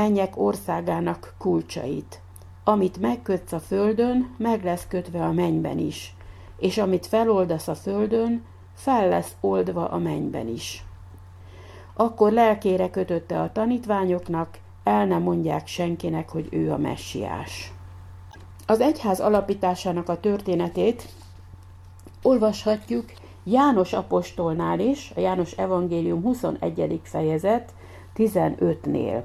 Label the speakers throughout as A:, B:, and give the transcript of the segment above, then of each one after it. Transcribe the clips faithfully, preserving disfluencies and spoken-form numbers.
A: mennyek országának kulcsait. Amit megkötsz a földön, meg lesz kötve a mennyben is, és amit feloldasz a földön, fel lesz oldva a mennyben is. Akkor lelkére kötötte a tanítványoknak, el nem mondják senkinek, hogy ő a messiás. Az egyház alapításának a történetét olvashatjuk János apostolnál is, a János evangélium huszonegyedik fejezet tizenötnél.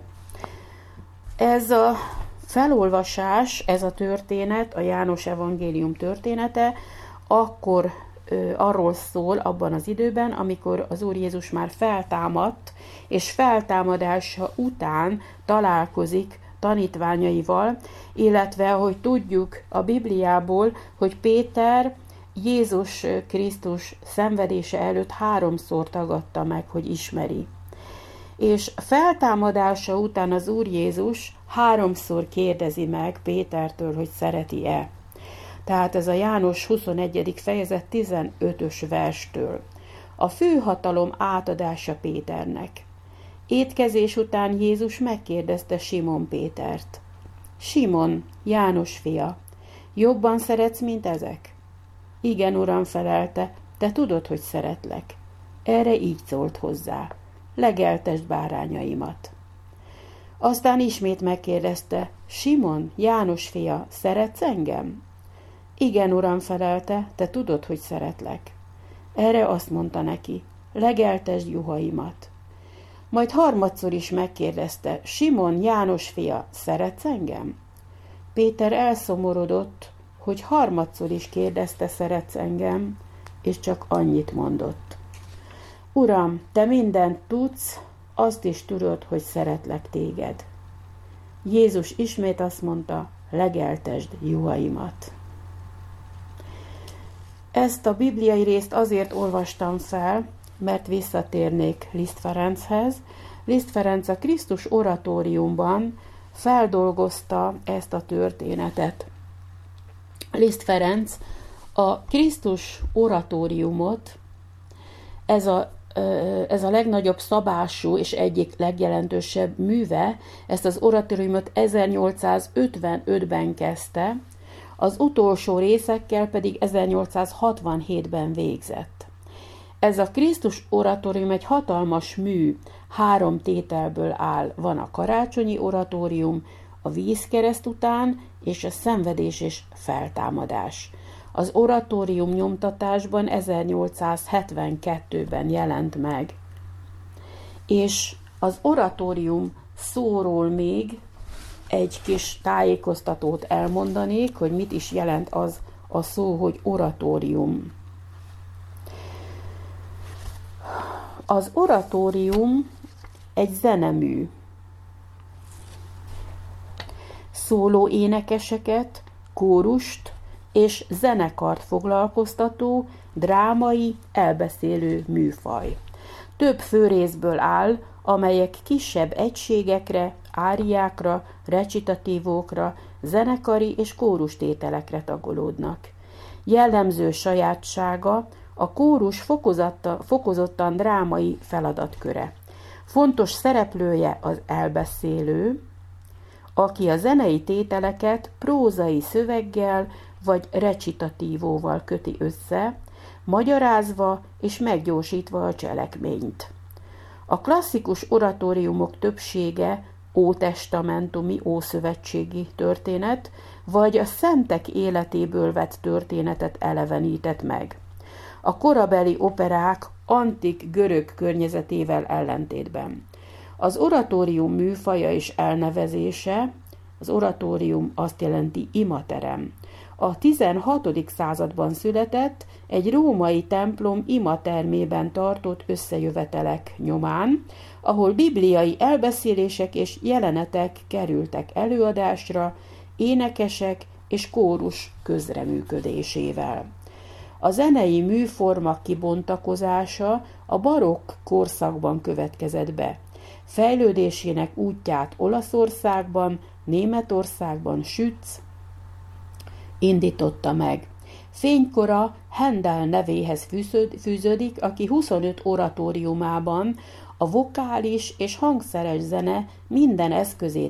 A: Ez a felolvasás, ez a történet, a János evangélium története, akkor ö, arról szól abban az időben, amikor az Úr Jézus már feltámadt, és feltámadása után találkozik tanítványaival, illetve, hogy tudjuk a Bibliából, hogy Péter Jézus Krisztus szenvedése előtt háromszor tagadta meg, hogy ismeri. És feltámadása után az Úr Jézus háromszor kérdezi meg Pétertől, hogy szereti-e. Tehát ez a János huszonegyedik fejezet tizenötös verstől. A főhatalom átadása Péternek. Étkezés után Jézus megkérdezte Simon Pétert. Simon, János fia, jobban szeretsz, mint ezek? Igen, Uram, felelte, te tudod, hogy szeretlek. Erre így szólt hozzá. Legeltesd bárányaimat. Aztán ismét megkérdezte, Simon, János fia, szeretsz engem? Igen, Uram, felelte, te tudod, hogy szeretlek. Erre azt mondta neki, legeltesd juhaimat. Majd harmadszor is megkérdezte, Simon, János fia, szeretsz engem? Péter elszomorodott, hogy harmadszor is kérdezte, szeretsz engem, és csak annyit mondott. Uram, te mindent tudsz, azt is tudod, hogy szeretlek téged. Jézus ismét azt mondta, legeltesd juhaimat. Ezt a bibliai részt azért olvastam fel, mert visszatérnék Liszt Ferenchez. Liszt Ferenc a Krisztus oratóriumban feldolgozta ezt a történetet. Liszt Ferenc a Krisztus oratóriumot, ez a, ez a legnagyobb szabású és egyik legjelentősebb műve, ezt az oratóriumot ezernyolcszázötvenötben kezdte, az utolsó részekkel pedig ezernyolcszázhatvanhétben végzett. Ez a Krisztus oratórium egy hatalmas mű, három tételből áll. Van a karácsonyi oratórium, a vízkereszt után, és a szenvedés és feltámadás. Az oratórium nyomtatásban ezernyolcszázhetvenkettőben jelent meg. És az oratórium szóról még egy kis tájékoztatót elmondanék, hogy mit is jelent az a szó, hogy oratórium. Az oratórium egy zenemű. Szóló énekeseket, kórust és zenekart foglalkoztató, drámai, elbeszélő műfaj. Több főrészből áll, amelyek kisebb egységekre, áriákra, recitatívókra, zenekari és kórustételekre tagolódnak. Jellemző sajátsága a kórus fokozottan drámai feladatköre. Fontos szereplője az elbeszélő, aki a zenei tételeket prózai szöveggel vagy recitatívóval köti össze, magyarázva és meggyorsítva a cselekményt. A klasszikus oratóriumok többsége ótestamentumi, ószövetségi történet, vagy a szentek életéből vett történetet elevenített meg. A korabeli operák antik görög környezetével ellentétben. Az oratórium műfaja és elnevezése, az oratórium azt jelenti imaterem. A tizenhatodik században született, egy római templom imatermében tartott összejövetelek nyomán, ahol bibliai elbeszélések és jelenetek kerültek előadásra, énekesek és kórus közreműködésével. A zenei műforma kibontakozása a barokk korszakban következett be. Fejlődésének útját Olaszországban, Németországban Schütz indította meg. Fénykora Handel nevéhez fűződik, aki huszonöt oratóriumában a vokális és hangszeres zene minden eszközét